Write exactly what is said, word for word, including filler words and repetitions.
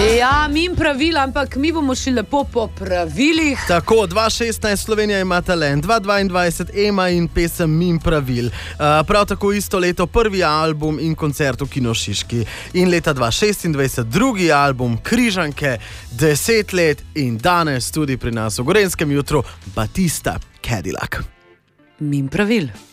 Ja, mi jim pravil, ampak mi bomo šli lepo po pravilih. Tako, dva šestnajst Slovenija ima talent, dva dvaindvajset Ema in pesem Mim pravil. Uh, prav tako isto leto prvi album in koncert v Kino Šiški. In leta dva šestindvajset drugi album Križanke, deset let in danes tudi pri nas v Gorenjskem jutru Batista Cadillac. Mim pravil.